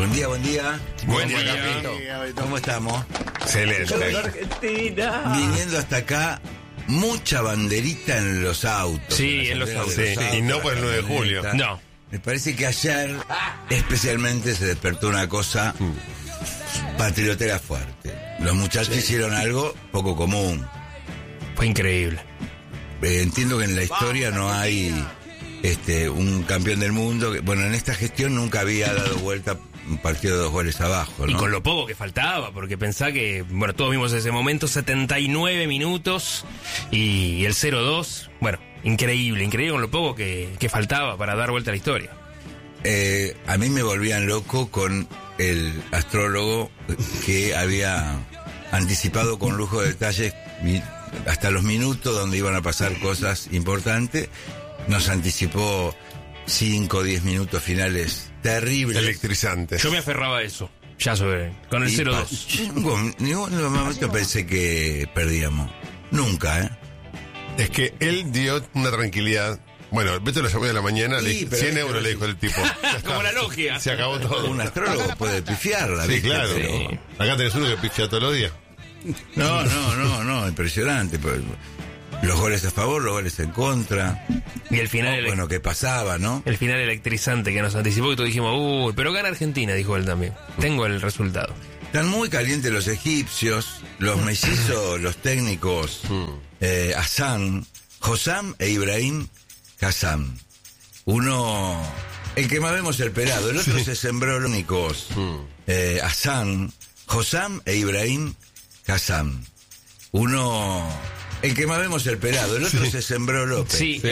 Buen día, buen día. Buen día, Capito. ¿Cómo estamos? Excelente. Argentina. Viniendo hasta acá, mucha banderita en los autos. Sí, en los autos. Sí, y no por el 9 de julio. No. Me parece que ayer, especialmente, se despertó una cosa patriotera fuerte. Los muchachos hicieron algo poco común. Fue increíble. Entiendo que en la historia no hay un campeón del mundo. Bueno, en esta gestión nunca había dado vuelta un partido de 2 goles abajo, ¿no? Y con lo poco que faltaba, porque pensá que, bueno, todos vimos ese momento, 79 minutos y el 0-2, bueno, increíble con lo poco que faltaba para dar vuelta a la historia. A mí me volvían loco con el astrólogo que había anticipado con lujo de detalles hasta los minutos donde iban a pasar cosas importantes. Nos anticipó 5 o 10 minutos finales terribles. Electrizantes. Yo me aferraba a eso, ya con el 0-2. Ningún momento pensé que perdíamos. Nunca, ¿eh? Es que él dio una tranquilidad. Bueno, Beto lo llamó de la mañana, Sí, 100 euros le dijo el tipo. Como la logia. Se acabó todo. Un astrólogo puede pifiarla, Sí, ¿viste? claro. Pero- Acá tenés uno que pifia todos los días. No, impresionante. Pues, los goles a favor, los goles en contra. Y el final, Bueno, ¿qué pasaba, no? el final electrizante que nos anticipó, que todos dijimos, uy, pero gana Argentina, dijo él también. Tengo el resultado. Están muy calientes los egipcios, los mellizos, los técnicos, Hassan, Hossam e Ibrahim Hassan. Uno, el que más vemos el pelado, el otro se sembró los únicos. Hassan, Hossam e Ibrahim Hassan. Uno, el que más vemos el pelado, el otro se sembró López. Sí.